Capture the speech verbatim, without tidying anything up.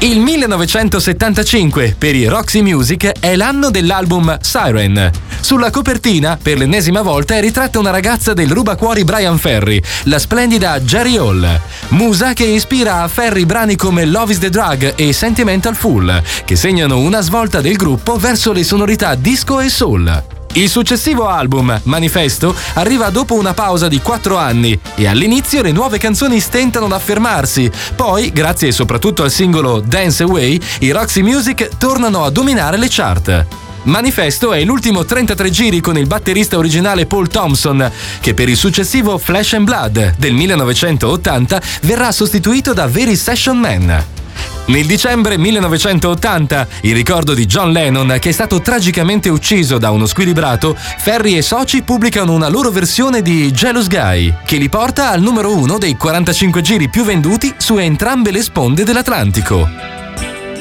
Il millenovecentosettantacinque per i Roxy Music è l'anno dell'album Siren. Sulla copertina, per l'ennesima volta, è ritratta una ragazza del rubacuori Brian Ferry, la splendida Jerry Hall. Musa che ispira a Ferry brani come Love is the Drug e Sentimental Fool, che segnano una svolta del gruppo verso le sonorità disco e soul. Il successivo album, Manifesto, arriva dopo una pausa di quattro anni e all'inizio le nuove canzoni stentano ad affermarsi. Poi, grazie soprattutto al singolo Dance Away, i Roxy Music tornano a dominare le chart. Manifesto è l'ultimo trentatré giri con il batterista originale Paul Thompson, che per il successivo Flesh and Blood del millenovecentottanta verrà sostituito da veri session man. Nel dicembre millenovecentottanta, in ricordo di John Lennon, che è stato tragicamente ucciso da uno squilibrato, Ferry e soci pubblicano una loro versione di Jealous Guy, che li porta al numero uno dei quarantacinque giri più venduti su entrambe le sponde dell'Atlantico.